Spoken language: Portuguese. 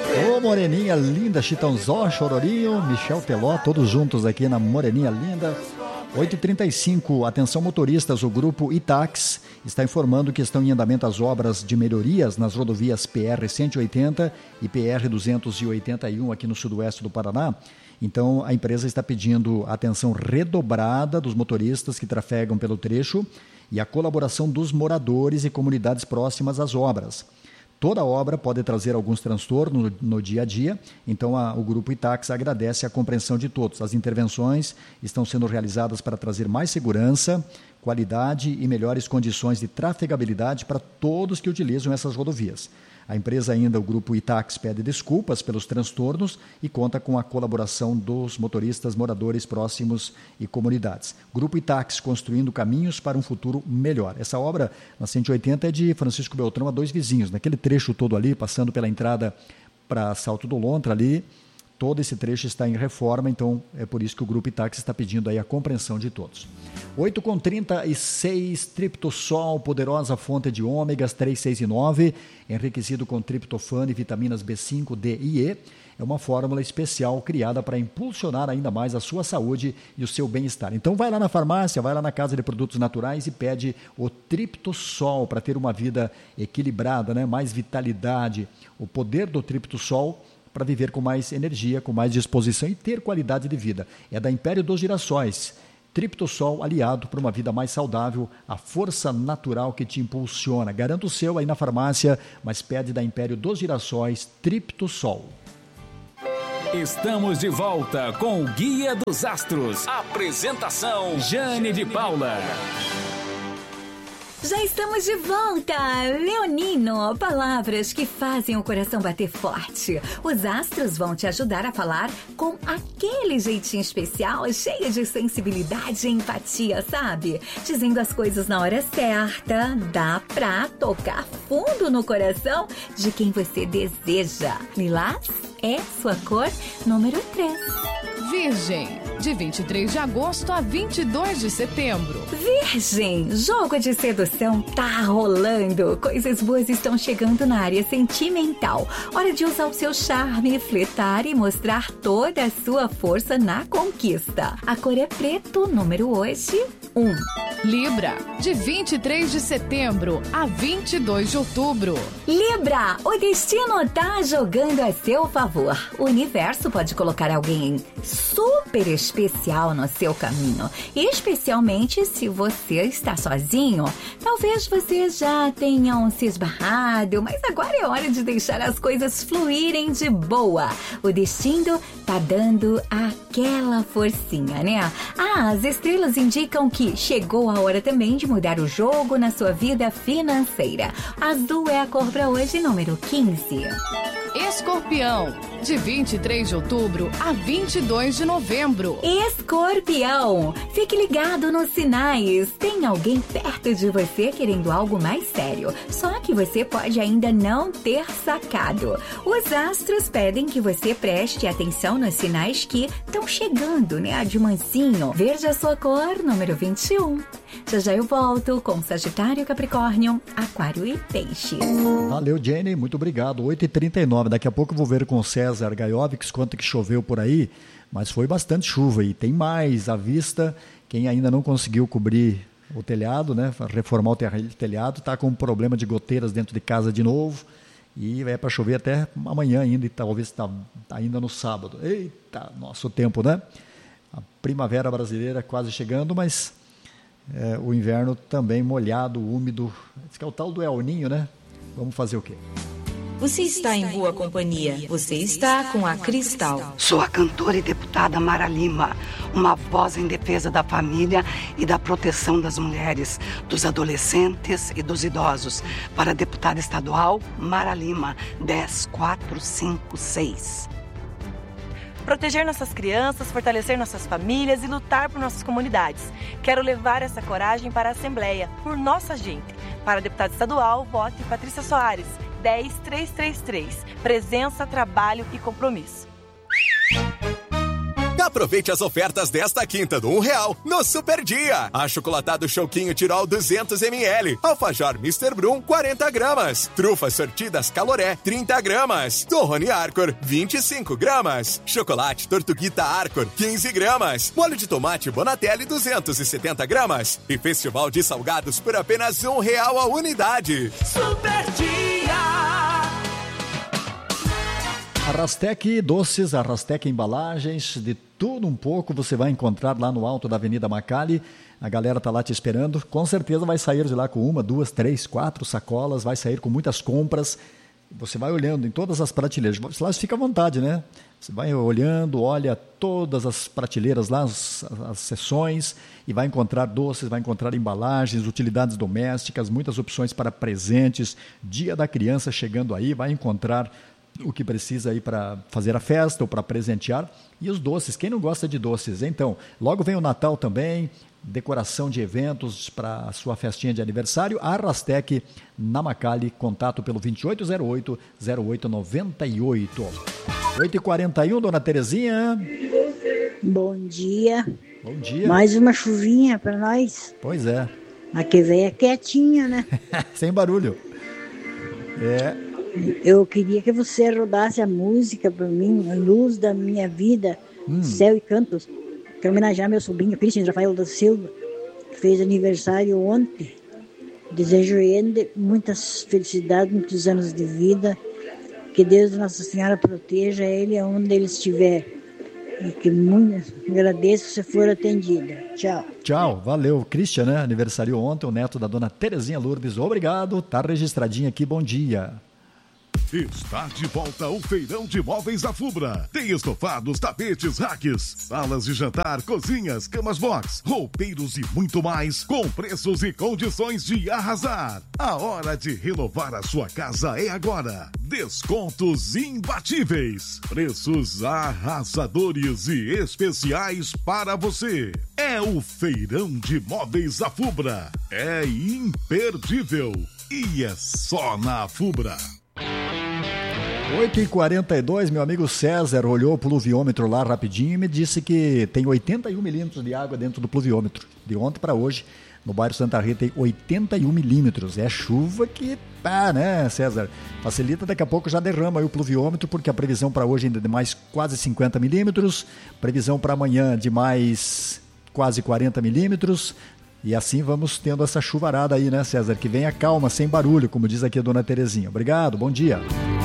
Ô, Moreninha linda, Chitãozó, Chororinho, Michel Teló, todos juntos aqui na Moreninha linda. 8h35, atenção motoristas, o grupo Itax está informando que estão em andamento as obras de melhorias nas rodovias PR-180 e PR-281 aqui no sudoeste do Paraná. Então, a empresa está pedindo atenção redobrada dos motoristas que trafegam pelo trecho e a colaboração dos moradores e comunidades próximas às obras. Toda obra pode trazer alguns transtornos no dia a dia, então o Grupo Itax agradece a compreensão de todos. As intervenções estão sendo realizadas para trazer mais segurança, qualidade e melhores condições de trafegabilidade para todos que utilizam essas rodovias. A empresa ainda, o Grupo Itax, pede desculpas pelos transtornos e conta com a colaboração dos motoristas, moradores próximos e comunidades. Grupo Itax, construindo caminhos para um futuro melhor. Essa obra, na 180, é de Francisco Beltrão a dois vizinhos. Naquele trecho todo ali, passando pela entrada para Salto do Lontra ali, todo esse trecho está em reforma, então é por isso que o Grupo Itax está pedindo aí a compreensão de todos. 8h36, Triptosol, poderosa fonte de ômegas 3, 6 e 9, enriquecido com triptofano e vitaminas B5, D e E. É uma fórmula especial criada para impulsionar ainda mais a sua saúde e o seu bem-estar. Então vai lá na farmácia, vai lá na Casa de Produtos Naturais e pede o Triptosol para ter uma vida equilibrada, né? Mais vitalidade. O poder do Triptosol para viver com mais energia, com mais disposição e ter qualidade de vida. É da Império dos Girassóis. Triptosol, aliado para uma vida mais saudável, a força natural que te impulsiona. Garanta o seu aí na farmácia, mas pede da Império dos Girassóis, Triptosol. Estamos de volta com o Guia dos Astros. Apresentação, Jane de Paula. Já estamos de volta! Leonino, palavras que fazem o coração bater forte. Os astros vão te ajudar a falar com aquele jeitinho especial, cheio de sensibilidade e empatia, sabe? Dizendo as coisas na hora certa, dá pra tocar fundo no coração de quem você deseja. Lilás é sua cor número 3. Virgem, de 23 de agosto a 22 de setembro. Virgem, jogo de sedução tá rolando. Coisas boas estão chegando na área sentimental. Hora de usar o seu charme, flertar e mostrar toda a sua força na conquista. A cor é preto, número hoje 1. Libra, de 23 de setembro a 22 de outubro. Libra, o destino tá jogando a seu favor. O universo pode colocar alguém super especial no seu caminho, especialmente se você está sozinho. Talvez você já tenha se esbarrado, mas agora é hora de deixar as coisas fluírem de boa. O destino tá dando aquela forcinha, né? As estrelas indicam que chegou a hora também de mudar o jogo na sua vida financeira. Azul é a cor para hoje, número 15. Escorpião, de 23 de outubro a 22 de novembro. Escorpião, fique ligado nos sinais. Tem alguém perto de você querendo algo mais sério, só que você pode ainda não ter sacado. Os astros pedem que você preste atenção nos sinais que estão chegando, né? De mansinho. Veja a sua cor, número 21. Já eu volto com Sagitário, Capricórnio, Aquário e Peixe. Valeu, Jenny, muito obrigado. 8h39, daqui a pouco eu vou ver com o César Gaiovics quanto que choveu por aí, mas foi bastante chuva e tem mais à vista. Quem ainda não conseguiu cobrir o telhado, né, reformar o telhado, está com um problema de goteiras dentro de casa de novo e é para chover até amanhã ainda e talvez está ainda no sábado. Eita, nosso tempo, né? A primavera brasileira quase chegando, mas o inverno também molhado, úmido. Diz que é o tal do El Ninho, né? Vamos fazer o quê? Você está em boa companhia. Você está com a Cristal. Sou a cantora e deputada Mara Lima, uma voz em defesa da família e da proteção das mulheres, dos adolescentes e dos idosos. Para a deputada estadual, Mara Lima, 10456. Proteger nossas crianças, fortalecer nossas famílias e lutar por nossas comunidades. Quero levar essa coragem para a Assembleia, por nossa gente. Para a deputada estadual, vote Patrícia Soares, 10333. Presença, trabalho e compromisso. Aproveite as ofertas desta quinta do R$1 no Super Dia. Achocolatado Choquinho Tirol 200 ml. Alfajor Mr. Brum 40 gramas. Trufas sortidas Caloré 30 gramas. Torrone Arcor 25 gramas. Chocolate Tortuguita Arcor 15 gramas. Molho de tomate Bonatelli 270 gramas. E Festival de Salgados por apenas R$1 a unidade. Super Dia. A Rastec Doces, a Rastec Embalagens, de tudo um pouco você vai encontrar lá no alto da Avenida Macali. A galera tá lá te esperando. Com certeza vai sair de lá com 1, 2, 3, 4 sacolas, vai sair com muitas compras. Você vai olhando em todas as prateleiras. Lá fica à vontade, né? Você vai olhando, olha todas as prateleiras lá, as seções, e vai encontrar doces, vai encontrar embalagens, utilidades domésticas, muitas opções para presentes. Dia da Criança chegando aí, vai encontrar o que precisa aí para fazer a festa ou para presentear. E os doces, quem não gosta de doces? Então, logo vem o Natal também, decoração de eventos para a sua festinha de aniversário. A Rastec na Macali, contato pelo 2808-0898. 8h41, dona Terezinha. Bom dia. Bom dia. Mais uma chuvinha para nós. Pois é. Aqui veio quietinha, né? Sem barulho. É. Eu queria que você rodasse a música para mim, A Luz da Minha Vida, Céu e Cantos. Quero homenagear meu sobrinho, Cristian Rafael da Silva, que fez aniversário ontem. Desejo a ele muitas felicidades, muitos anos de vida. Que Deus Nossa Senhora proteja ele onde ele estiver. E que muito agradeço se for atendida. Tchau. Tchau, valeu. Cristian, né? Aniversário ontem, o neto da dona Terezinha Lourdes. Obrigado, tá registradinho aqui, bom dia. Está de volta o Feirão de Móveis da Fubra. Tem estofados, tapetes, racks, salas de jantar, cozinhas, camas box, roupeiros e muito mais, com preços e condições de arrasar. A hora de renovar a sua casa é agora. Descontos imbatíveis, preços arrasadores e especiais para você. É o Feirão de Móveis da Fubra. É imperdível e é só na Fubra. 8h42, meu amigo César olhou o pluviômetro lá rapidinho e me disse que tem 81 milímetros de água dentro do pluviômetro. De ontem para hoje, no bairro Santa Rita, tem 81 milímetros. É chuva que tá, né, César? Facilita, daqui a pouco já derrama aí o pluviômetro, porque a previsão para hoje ainda é de mais quase 50 milímetros, previsão para amanhã de mais quase 40 milímetros. E assim vamos tendo essa chuvarada aí, né, César? Que venha calma, sem barulho, como diz aqui a dona Terezinha. Obrigado, bom dia.